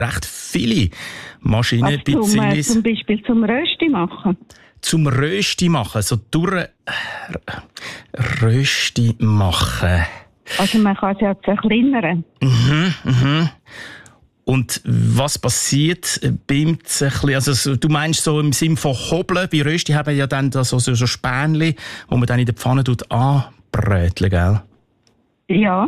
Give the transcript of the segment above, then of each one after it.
recht viele Maschinen. Zum Beispiel zum Rösti machen. Zum Rösti machen, so durch Rösti machen. Also man kann es ja zerkleinern. Und was passiert beim Zerkleinern? Also du meinst so im Sinne von Hobeln? Bei Rösti haben wir ja dann so Spänchen, die man dann in der Pfanne anbröteln, gell? Ja.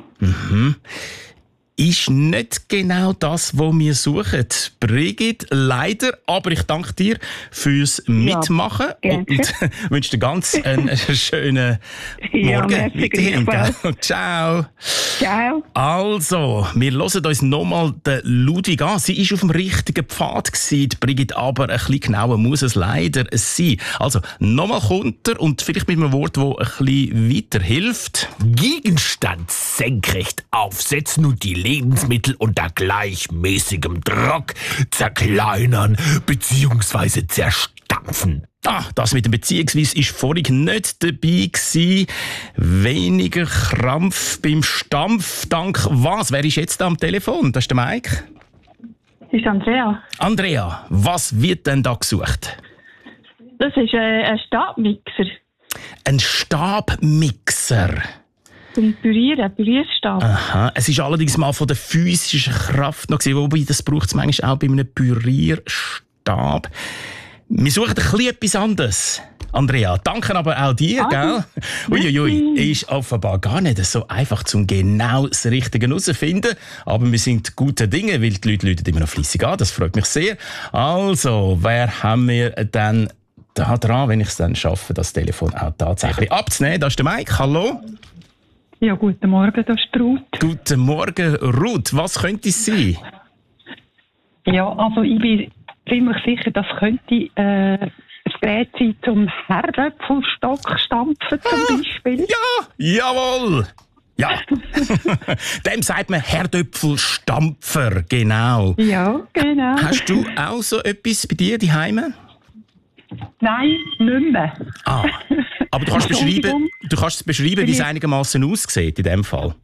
Ist nicht genau das, was wir suchen. Brigitte, leider, aber ich danke dir fürs Mitmachen und wünsche dir ganz einen schönen Morgen weiterhin. Ciao. Ciao. Also, wir hören uns nochmal den Ludwig an. Sie war auf dem richtigen Pfad gewesen, die Brigitte, aber ein bisschen genauer muss es leider sein. Also, nochmal kommt er und vielleicht mit einem Wort, das ein bisschen weiterhilft. Gegenstand senkrecht aufsetzen und die Lebensmittel unter gleichmäßigem Druck zerkleinern bzw. zerstampfen. Das mit dem Beziehungsweise ist vorhin nicht dabei gewesen. Weniger Krampf beim Stampf. Dank was? Wer ist jetzt da am Telefon? Das ist der Mike. Das ist Andrea. Andrea, was wird denn da gesucht? Das ist ein Stabmixer. Ein Stabmixer? Zum Pürierstab. Aha. Es ist allerdings mal von der physischen Kraft noch gewesen, wobei das braucht es manchmal auch bei einem Pürierstab. Wir suchen ein bisschen etwas anderes. Andrea, danke aber auch dir, gell? Uiuiui, ist offenbar gar nicht so einfach, zum genau das Richtige herauszufinden. Aber wir sind gute Dinge, weil die Leute läuten immer noch fleissig an. Das freut mich sehr. Also, wer haben wir denn da dran, wenn ich es dann schaffe, das Telefon auch tatsächlich abzunehmen? Das ist der Mike. Hallo? Ja, guten Morgen, das ist Ruth. Guten Morgen, Ruth. Was könnte es sein? Ja, also ich bin ziemlich sicher, das könnte ein Gerät sein zum Herdöpfelstock stampfen zum Beispiel. Ja, jawohl. Ja, dem sagt man Herdöpfelstampfer, genau. Ja, genau. Hast du auch so etwas bei dir daheim? Nein, nicht mehr. Aber du kannst es beschreiben, wie es einigermaßen aussieht in dem Fall.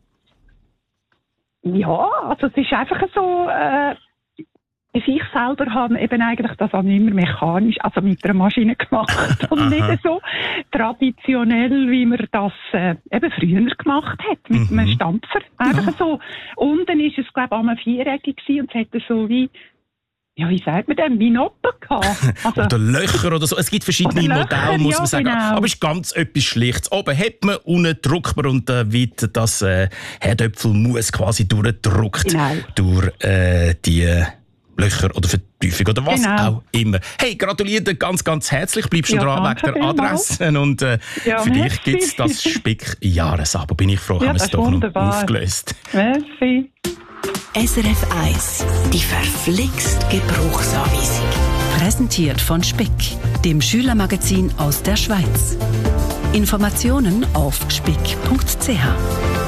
Ja, also es ist einfach so, ich selber habe eben eigentlich das auch nicht mehr mechanisch, also mit einer Maschine gemacht und nicht so traditionell, wie man das eben früher gemacht hat, mit einem Stampfer. Einfach so, unten ist es, glaube ich, einmal viereckig gewesen und es hatte so wie sagt man denn, wie Noppen gehabt. Also, oder Löcher oder so. Es gibt verschiedene Modelle, muss man sagen. Genau. Aber es ist ganz etwas Schlichtes. Oben hat man, unten drückt man und wird das Herdöpfelmus quasi durchdrückt durch die Löcher oder Vertiefung oder was auch immer. Hey, gratuliere dir ganz, ganz herzlich. Bleibst du dran wegen der Adresse. Und für dich gibt es das Spick-Jahresabo. Bin ich froh, haben wir es doch noch aufgelöst. Merci. SRF 1, die verflixt Gebrauchsanweisung. Präsentiert von Spick, dem Schülermagazin aus der Schweiz. Informationen auf spick.ch.